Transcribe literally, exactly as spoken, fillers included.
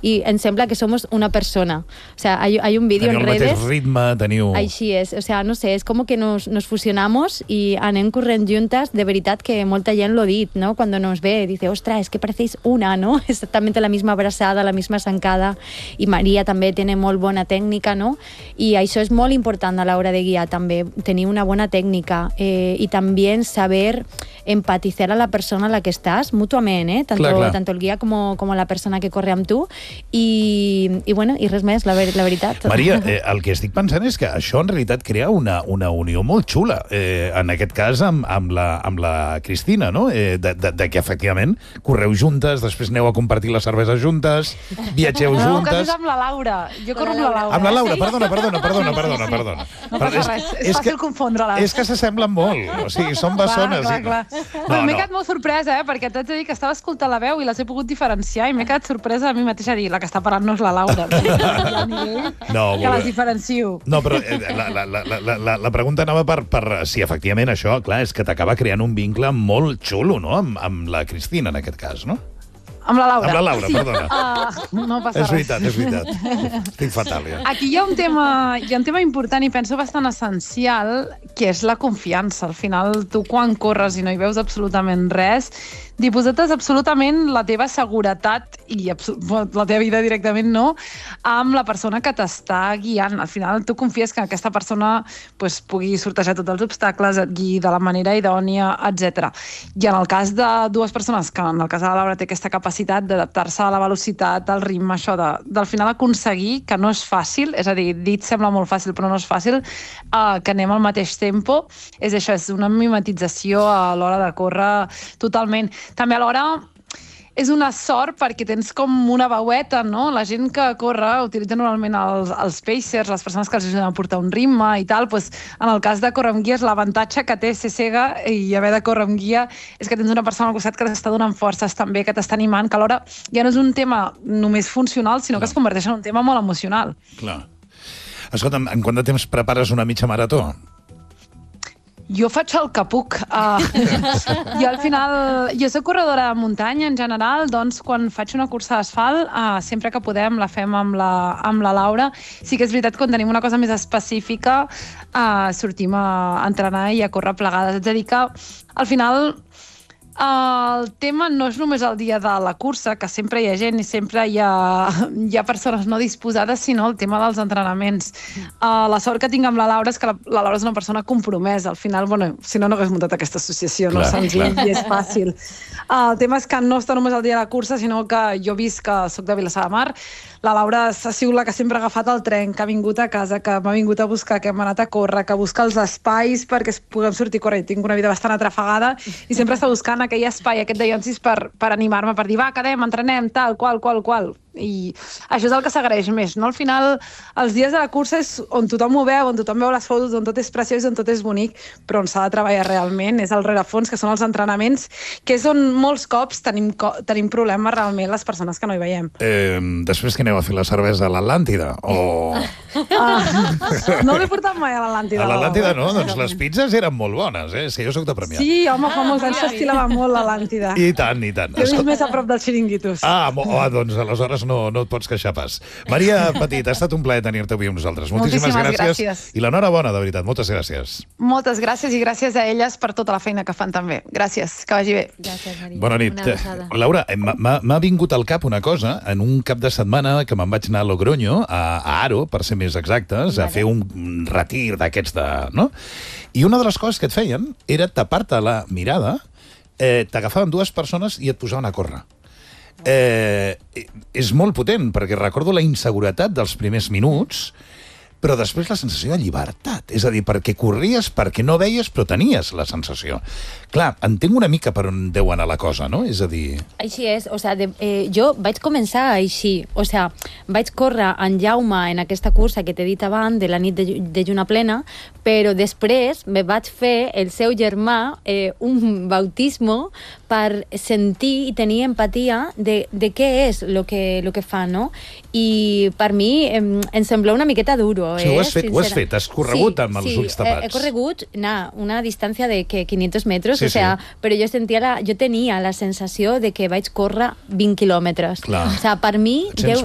i em sembla que som una persona. O sea, hay, hay un vídeo en redes... Teniu el mateix ritme, teniu... Així és. O sea, no sé, és com que nos, nos fusionamos i anem corrent juntes. De veritat que molta gent lo dit, ¿no? Cuando nos ve, dice, ostras, es que parecéis una, ¿no? Exactamente la misma abrazada, la misma zancada. I Maria també tiene molt bona tècnica, no? I això és molt important a l'hora de guiar, també. Tenir una bona tècnica eh, i també saber empatizar a la persona a la que estàs, mutuament, eh? Tanto, clar, clar. tanto el guia com, com la persona que corre amb tu. I, i bueno, i res més, la, ver la veritat. Maria, eh, el que estic pensant és que això en realitat crea una, una unió molt xula, eh, en aquest cas amb, amb, la, amb la Cristina, no? Eh, de, de, de que efectivament correu juntes, després aneu a compartir la cervesa juntes, viatgeu no, juntes... No, que és amb la Laura. Jo corro amb la Laura. Amb la Laura, perdona, perdona, perdona, perdona. perdona. No passa és, res, és, és fàcil que, confondre-les. És que s'assemblen molt, o sigui, són bessones. Clar, clar, clar. No, Però m'he no. quedat molt sorpresa, eh, perquè t'haig de dir que estava escoltant la veu i les he pogut diferenciar i m'he quedat sorpresa a mi mateixa dir, la que està parlant no és la Laura. No, que les diferencio. No, però eh, la, la, la, la, la, la pregunta anava per, per si efectivament això, clar, és que t'acaba creant un vincle molt xulo, no?, amb, amb la Cristina, en aquest cas, no? Amb la Laura. Amb la Laura, perdona. Uh, no passa és veritat, res. és veritat. Estic fatal, ja. Aquí hi ha un tema, hi ha un tema important i penso bastant essencial, que és la confiança. Al final, tu quan corres i no hi veus absolutament res, diposites absolutament la teva seguretat i la teva vida directament no, amb la persona que t'està guiant. Al final tu confies que aquesta persona pues, pugui sortejar tots els obstacles, et guiï de la manera idònia, etcètera. I en el cas de dues persones, que en el cas de la Laura té aquesta capacitat d'adaptar-se a la velocitat, al ritme, això de, del final aconseguir, que no és fàcil, és a dir, dit sembla molt fàcil però no és fàcil, uh, que anem al mateix tempo, és això, és una mimetització a l'hora de córrer totalment. També alhora és una sort perquè tens com una veueta, no? La gent que corre utilitza normalment els, els pacers, les persones que els ajuden a portar un ritme i tal, doncs, en el cas de córrer amb guies, l'avantatge que té ser cega i haver de córrer amb guia és que tens una persona al costat que t'està donant forces també, que t'està animant, que alhora ja no és un tema només funcional, sinó que es converteix en un tema molt emocional. Clar. Escolta'm, en quant de temps prepares una mitja marató? Jo faig el que puc. Uh, jo al final, jo soc corredora de muntanya en general, doncs quan faig una cursa d'asfalt, uh, sempre que podem la fem amb la, amb la Laura. Sí que és veritat que quan tenim una cosa més específica uh, sortim a entrenar i a córrer plegades. És a dir que al final el tema no és només el dia de la cursa, que sempre hi ha gent i sempre hi ha, hi ha persones no disposades, sinó el tema dels entrenaments. Uh, la sort que tinc amb la Laura és que la, la Laura és una persona compromesa. Al final, bueno, si no, no hagués muntat aquesta associació, clar, no és senzill clar. I és fàcil. Uh, el tema és que no està només el dia de la cursa, sinó que jo visc que soc de Vilassar de Mar. La Laura ha sigut la que sempre ha agafat el tren, que ha vingut a casa, que m'ha vingut a buscar, que hem anat a córrer, que busca els espais perquè puguem sortir a córrer. Tinc una vida bastant atrafegada i sempre està buscant aquell espai, aquest de Ionsis per, per animar-me, per dir, va, quedem, entrenem, tal, qual, qual, qual. I això és el que s'agraeix més, no? Al final, els dies de la cursa és on tothom ho veu, on tothom veu les fotos, on tot és preciós, on tot és bonic, però on s'ha de treballar realment és el rerefons, que són els entrenaments, que és on molts cops tenim, tenim problemes realment les persones que no hi veiem. Eh, després que aneu a fer la cervesa a l'Atlàntida, o... Ah, no l'he portat mai a l'Atlàntida. A l'Atlàntida no, doncs les pizzas eren molt bones, eh? És que jo soc de Premià. Sí, home, fa molts anys s'estilava molt l'Atlàntida. I tant, i tant. Jo he vist més a prop dels xiringuitos. Ah, oh, doncs aleshores no, no et pots queixar pas. Maria Petit, ha estat un plaer tenir-te avui amb nosaltres. Moltíssimes, Moltíssimes gràcies. gràcies. I l'enhorabona, de veritat. Moltes gràcies. Moltes gràcies i gràcies a elles per tota la feina que fan també. Gràcies, que vagi bé. Gràcies, Maria. Bona nit. Laura, m'ha vingut al cap una cosa en un cap de setmana que me'n vaig anar a Logroño, a, a Aro, per ser més exactes, a fer un retir d'aquests de... No? I una de les coses que et feien era tapar-te la mirada, eh, t'agafaven dues persones i et posaven a córrer. Eh, és molt potent, perquè recordo la inseguretat dels primers minuts, però després la sensació de llibertat. És a dir, perquè corries, perquè no veies, però tenies la sensació. Clar, entenc una mica per on deu anar la cosa, no? És a dir... Així és. O sea, de, eh, jo vaig començar així. O sea, vaig córrer en Jaume en aquesta cursa que t'he dit abans, de la nit de, de lluna plena, però després me vaig fer el seu germà eh, un bautismo per sentir i tenir empatia de, de què és el que, lo que fa, no? I per mi eh, em sembla una miqueta duro. Sí, ho has fet, ho has fet, has corregut amb els ulls tapats. Sí, he corregut na, una distància de que quinientos metros, sí, o sea, sí. però jo sentia la, jo tenia la sensació de que vaig córrer vint quilòmetres. Clar. O sea, per mi... Et sents